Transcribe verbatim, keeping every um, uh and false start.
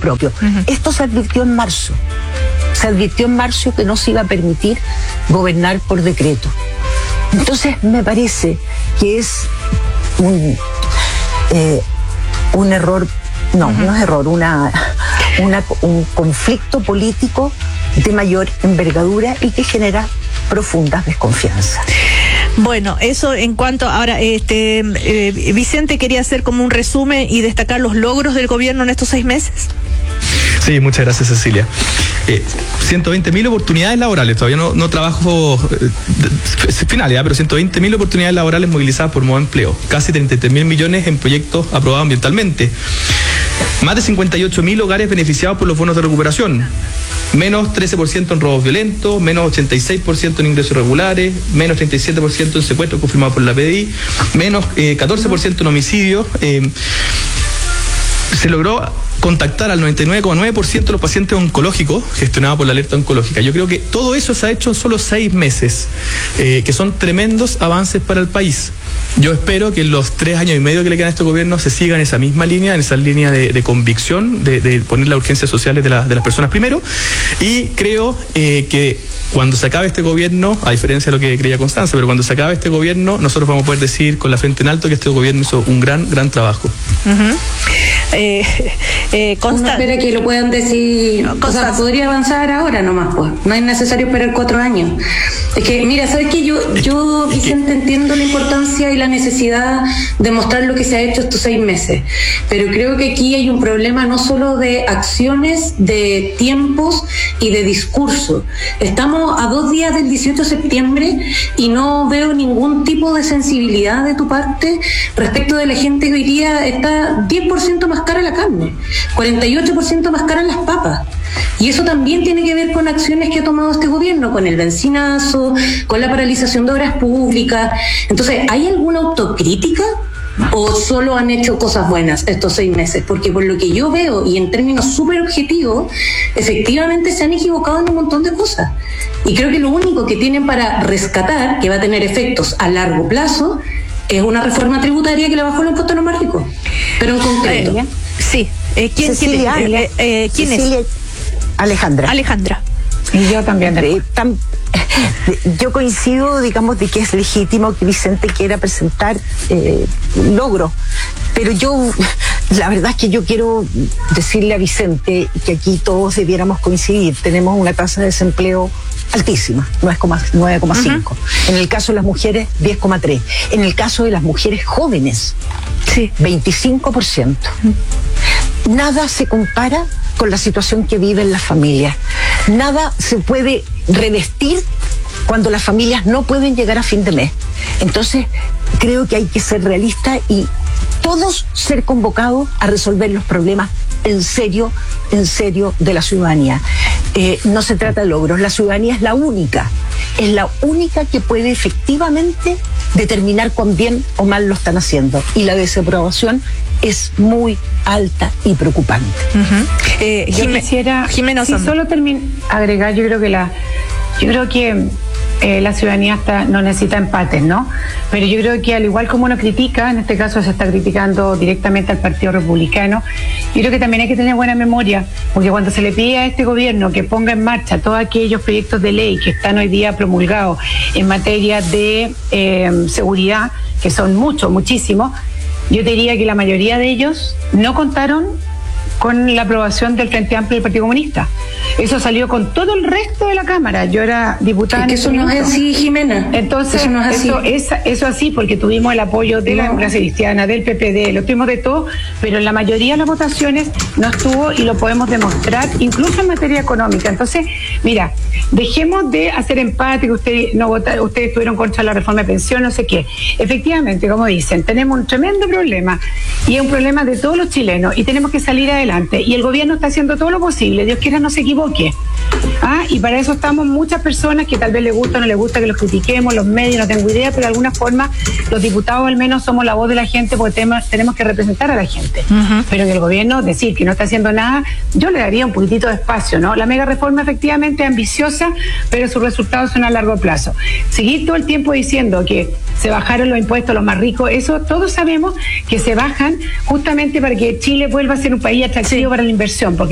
propio. Uh-huh. Esto se advirtió en marzo. Se advirtió en marzo que no se iba a permitir gobernar por decreto. Entonces me parece que es un, eh, un error, no, uh-huh. no es error, una, una, un conflicto político de mayor envergadura y que genera profundas desconfianzas. Bueno, eso en cuanto, ahora, este eh, Vicente quería hacer como un resumen y destacar los logros del gobierno en estos seis meses. Sí, muchas gracias, Cecilia. Eh, ciento veinte mil oportunidades laborales, todavía no, no trabajo eh, final, ¿ya? Pero ciento veinte mil oportunidades laborales movilizadas por Modo Empleo, casi treinta y tres mil millones en proyectos aprobados ambientalmente, más de cincuenta y ocho mil hogares beneficiados por los bonos de recuperación, menos trece por ciento en robos violentos, menos ochenta y seis por ciento en ingresos irregulares, menos treinta y siete por ciento en secuestros confirmados por la P D I, menos eh, catorce por ciento en homicidios. Eh, se logró contactar al noventa y nueve coma nueve por ciento de los pacientes oncológicos gestionados por la alerta oncológica. Yo creo que todo eso se ha hecho en solo seis meses, eh, que son tremendos avances para el país. Yo espero que en los tres años y medio que le quedan a este gobierno se siga en esa misma línea, en esa línea de, de convicción, de, de poner las urgencias sociales de, la, de las personas primero, y creo eh, que cuando se acabe este gobierno, a diferencia de lo que creía Constanza, pero cuando se acabe este gobierno, nosotros vamos a poder decir con la frente en alto que este gobierno hizo un gran, gran trabajo. Uh-huh. Eh, eh, Uno espera que lo puedan decir, o sea, podría avanzar ahora nomás, pues, no es necesario esperar cuatro años. Es que, mira, ¿sabes qué? Yo, yo Vicente, entiendo la importancia y la necesidad de mostrar lo que se ha hecho estos seis meses, pero creo que aquí hay un problema no solo de acciones, de tiempos y de discurso. Estamos a dos días del dieciocho de septiembre y no veo ningún tipo de sensibilidad de tu parte respecto de la gente que hoy día está diez por ciento más cara la carne, cuarenta y ocho por ciento más cara las papas. Y eso también tiene que ver con acciones que ha tomado este gobierno, con el bencinazo, con la paralización de obras públicas. Entonces, ¿hay alguna autocrítica o solo han hecho cosas buenas estos seis meses? Porque por lo que yo veo, y en términos súper objetivos, efectivamente se han equivocado en un montón de cosas. Y creo que lo único que tienen para rescatar, que va a tener efectos a largo plazo, es una reforma tributaria que le bajó los impuestos a los más ricos. Pero en concreto. Eh, sí. Eh, ¿Quién, Cecilia, ¿quién, eh, eh, ¿quién Cecilia, es? Alejandra. Alejandra. Y yo también. Eh, tam, yo coincido, digamos, de que es legítimo que Vicente quiera presentar eh, logros, pero yo, la verdad es que yo quiero decirle a Vicente que aquí todos debiéramos coincidir. Tenemos una tasa de desempleo altísima, nueve coma cinco. Uh-huh. En el caso de las mujeres, diez coma tres. En el caso de las mujeres jóvenes, sí, veinticinco por ciento. Uh-huh. Nada se compara con la situación que viven las familias. Nada se puede revestir cuando las familias no pueden llegar a fin de mes. Entonces, creo que hay que ser realistas y todos ser convocados a resolver los problemas en serio, en serio de la ciudadanía. Eh, no se trata de logros, la ciudadanía es la única, es la única que puede efectivamente determinar cuán bien o mal lo están haciendo. Y la desaprobación es muy alta y preocupante. Uh-huh. eh, yo Jimé, quisiera Jimena, sí, solo termin, agregar, yo creo que la, yo creo que eh, la ciudadanía está, no necesita empates, ¿no? Pero yo creo que al igual como uno critica, en este caso se está criticando directamente al Partido Republicano, yo creo que también hay que tener buena memoria, porque cuando se le pide a este gobierno que ponga en marcha todos aquellos proyectos de ley que están hoy día promulgados en materia de eh, seguridad, que son muchos, muchísimos, yo te diría que la mayoría de ellos no contaron con la aprobación del Frente Amplio del Partido Comunista. Eso salió con todo el resto de la Cámara. Yo era diputada. Es que eso no es así, Jimena. Entonces, eso no es así. Eso, es, eso así, porque tuvimos el apoyo de no. la democracia cristiana, del P P D, lo tuvimos de todo, pero en la mayoría de las votaciones no estuvo y lo podemos demostrar, incluso en materia económica. Entonces, mira, dejemos de hacer empate, que ustedes no votaron, ustedes estuvieron contra la reforma de pensión, no sé qué. Efectivamente, como dicen, tenemos un tremendo problema y es un problema de todos los chilenos y tenemos que salir adelante. Y el gobierno está haciendo todo lo posible, Dios quiera no se equivoque. Ah, y para eso estamos muchas personas que tal vez les gusta o no les gusta que los critiquemos, los medios, no tengo idea, pero de alguna forma los diputados al menos somos la voz de la gente porque tenemos, tenemos que representar a la gente. Uh-huh. Pero que el gobierno decir que no está haciendo nada, yo le daría un poquitito de espacio, ¿no? La mega reforma efectivamente es ambiciosa, pero sus resultados son a largo plazo. Seguir todo el tiempo diciendo que se bajaron los impuestos a los más ricos, eso todos sabemos que se bajan justamente para que Chile vuelva a ser un país atractivo sí. para la inversión, porque